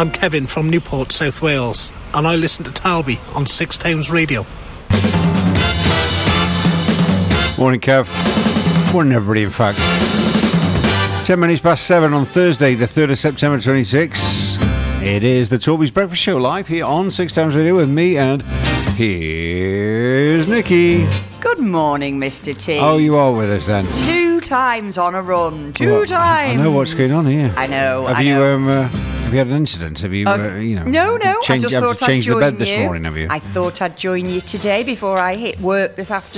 I'm Kevin from Newport, South Wales, and I listen to Talby on 6 Towns Radio. Morning, Kev. Morning, everybody, in fact. 10 minutes past 7 on Thursday, the 3rd of September 26. It is the Toby's Breakfast Show live here on 6 Towns Radio with me, and here's Nikki. Good morning, Mr. T. Oh, you are with us then? 2 times on a run. 2 times. I know what's going on here. I know. Have you had an incident? Have you, No. I just thought I'd changed the join bed this you. morning, have you? I thought I'd join you today before I hit work this afternoon.